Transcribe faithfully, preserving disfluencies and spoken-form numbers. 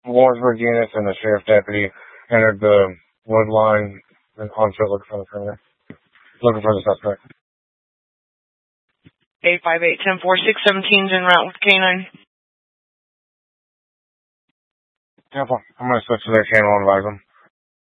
Warrensburg units and the sheriff deputy entered the wood line and on foot looking for the criminal. Looking for the suspect. eight five eight, one oh four, six seventeen en route with K nine. Yeah, I'm going to switch to their channel and advise them.